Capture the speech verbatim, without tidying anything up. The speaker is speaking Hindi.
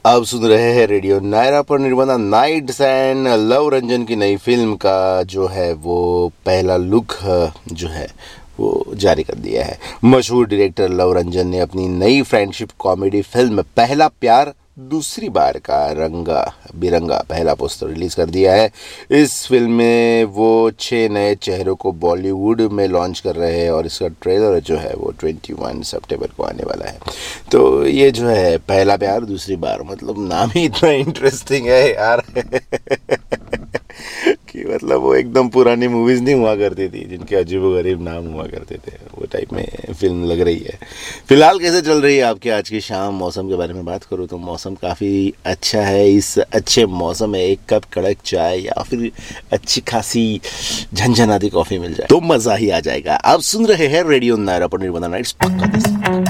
आप सुन रहे हैं रेडियो नायरा पर Nirmala nights and love Ranjan की नई फिल्म का जो है वो पहला लुक जो है वो जारी कर दिया है। मशहूर डायरेक्टर लव रंजन ने अपनी नई फ्रेंडशिप कॉमेडी फिल्म पहला प्यार दूसरी बार का रंगा बिरंगा पहला पोस्टर रिलीज कर दिया है। इस फिल्म में वो छः नए चेहरों को बॉलीवुड में लॉन्च कर रहे हैं और इसका ट्रेलर जो है वो इक्कीस सितंबर को आने वाला है। तो ये जो है पहला प्यार दूसरी बार, मतलब नाम ही इतना इंटरेस्टिंग है यार कि मतलब वो एकदम पुरानी मूवीज़ नहीं हुआ करती थी जिनके अजीबोगरीब नाम हुआ करते थे, वो टाइप में फिल्म लग रही है। फिलहाल कैसे चल रही है आपकी आज की शाम? मौसम के बारे में बात करूँ तो मौसम काफ़ी अच्छा है। इस अच्छे मौसम में एक कप कड़क चाय या फिर अच्छी खासी झनझनाती कॉफ़ी मिल जाए तो मज़ा ही आ जाएगा। आप सुन रहे हैं रेडियो नायरा पर निर्मला नाइट्स। पक्का